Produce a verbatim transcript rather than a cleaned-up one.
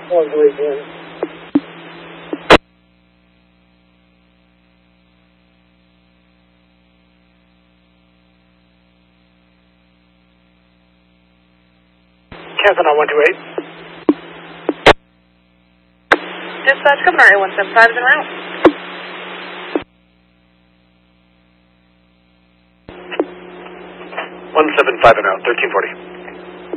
All the way in. Cancel on one two eight. Dispatch, Governor A one seven five is en route. one seven five and out, thirteen forty.